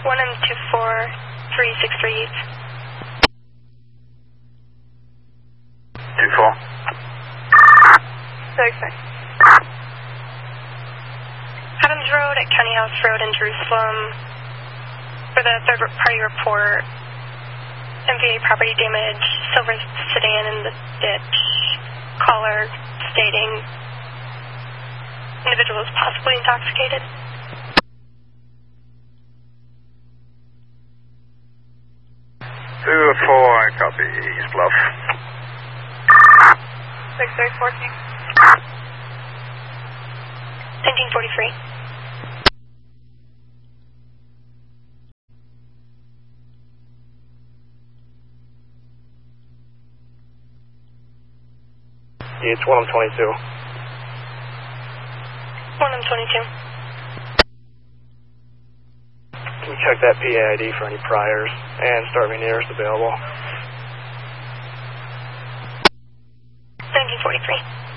1M24363. 2-4. Sorry. Adams Road at County House Road in Jerusalem. For the third-party report, MVA property damage, silver sedan in the ditch, caller stating individual is possibly intoxicated. Two 4, copy, East Bluff. 6314. 1943. It's 1M22. 1M22. Can you check that PAID for any priors and start me nearest available? 1943.